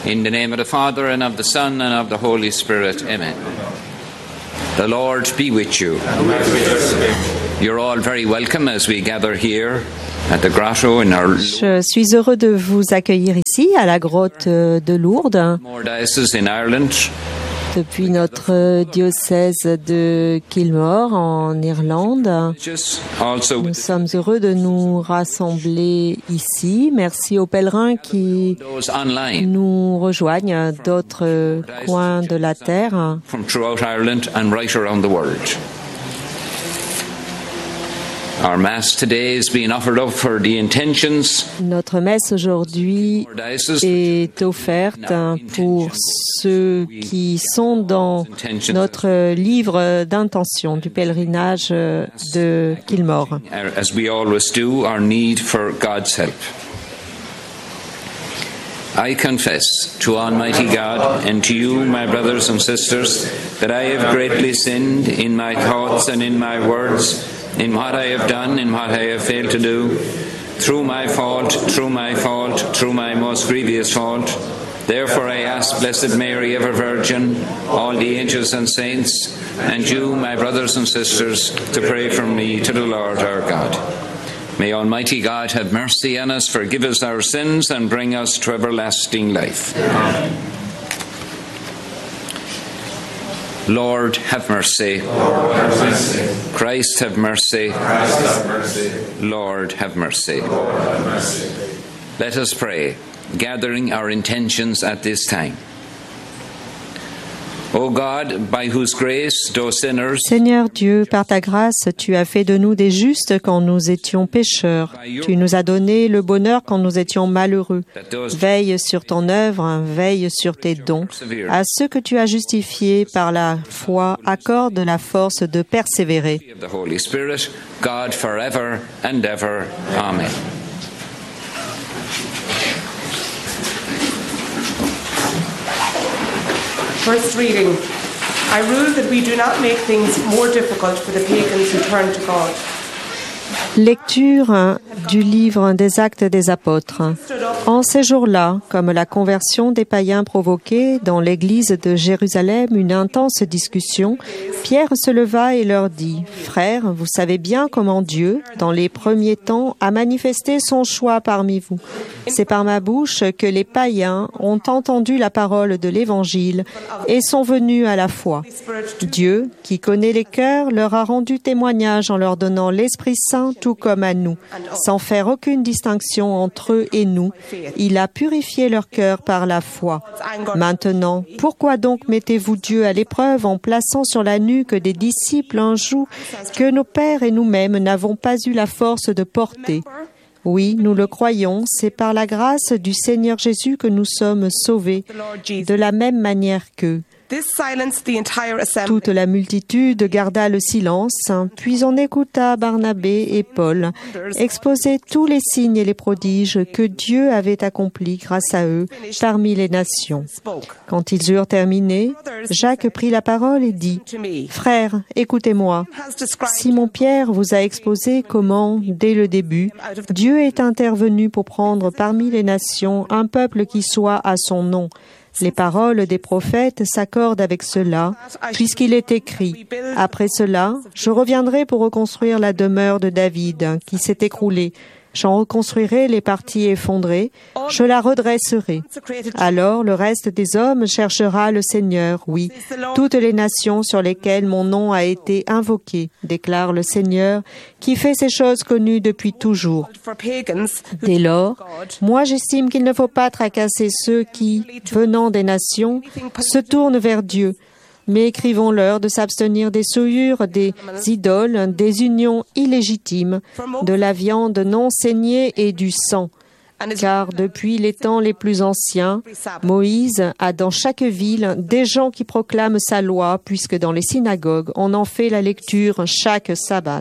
In the name of the Father, and of the Son, and of the Holy Spirit. Amen. The Lord be with you. You're all very welcome as we gather here at the grotto in our Je suis heureux de vous accueillir ici à la grotte de Lourdes. More diocese in Ireland. Depuis notre diocèse de Kilmore en Irlande. Nous sommes heureux de nous rassembler ici. Merci aux pèlerins qui nous rejoignent d'autres coins de la terre. From throughout Ireland and right around the world. Our Mass today is being offered up for the intentions. Notre messe aujourd'hui est offerte pour ceux qui sont dans notre livre d'intention du pèlerinage de Kilmore. As we always do, our need for God's help. I confess to Almighty God and to you, my brothers and sisters, that I have greatly sinned in my thoughts and in my words, in what I have done, in what I have failed to do, through my fault, through my most grievous fault. Therefore I ask Blessed Mary, ever Virgin, all the angels and saints, and you, my brothers and sisters, to pray for me to the Lord our God. May Almighty God have mercy on us, forgive us our sins, and bring us to everlasting life. Amen. Lord, have mercy. Lord, have mercy. Christ, have mercy. Christ, have mercy. Lord, have mercy. Lord, have mercy. Let us pray, gathering our intentions at this time. O God, by whose grace, though sinners, Seigneur Dieu, par ta grâce, tu as fait de nous des justes quand nous étions pécheurs. Tu nous as donné le bonheur quand nous étions malheureux. Veille sur ton œuvre, veille sur tes dons. À ceux que tu as justifiés par la foi, accorde la force de persévérer. of the Holy Spirit, God forever and ever. Amen. First reading. I rule that we do not make things more difficult for the pagans who turn to God. Lecture du livre des Actes des Apôtres. En ces jours-là, comme la conversion des païens provoquait dans l'église de Jérusalem une intense discussion, Pierre se leva et leur dit : « Frères, vous savez bien comment Dieu, dans les premiers temps, a manifesté son choix parmi vous. C'est par ma bouche que les païens ont entendu la parole de l'Évangile et sont venus à la foi. Dieu, qui connaît les cœurs, leur a rendu témoignage en leur donnant l'Esprit Saint tout comme à nous, sans faire aucune distinction entre eux et nous. Il a purifié leur cœur par la foi. Maintenant, pourquoi donc mettez-vous Dieu à l'épreuve en plaçant sur la nuque des disciples un joug que nos pères et nous-mêmes n'avons pas eu la force de porter ? Oui, nous le croyons, c'est par la grâce du Seigneur Jésus que nous sommes sauvés, de la même manière qu'eux. Toute la multitude garda le silence, puis on écouta Barnabé et Paul exposer tous les signes et les prodiges que Dieu avait accomplis grâce à eux parmi les nations. Quand ils eurent terminé, Jacques prit la parole et dit : « Frères, écoutez-moi. Simon-Pierre vous a exposé comment, dès le début, Dieu est intervenu pour prendre parmi les nations un peuple qui soit à son nom. Les paroles des prophètes s'accordent avec cela, puisqu'il est écrit : « Après cela, je reviendrai pour reconstruire la demeure de David, qui s'est écroulée. J'en reconstruirai les parties effondrées, je la redresserai. Alors le reste des hommes cherchera le Seigneur, oui, toutes les nations sur lesquelles mon nom a été invoqué, déclare le Seigneur, qui fait ces choses connues depuis toujours. Dès lors, moi j'estime qu'il ne faut pas tracasser ceux qui, venant des nations, se tournent vers Dieu. Mais écrivons-leur de s'abstenir des souillures, des idoles, des unions illégitimes, de la viande non saignée et du sang. Car depuis les temps les plus anciens, Moïse a dans chaque ville des gens qui proclament sa loi, puisque dans les synagogues, on en fait la lecture chaque sabbat.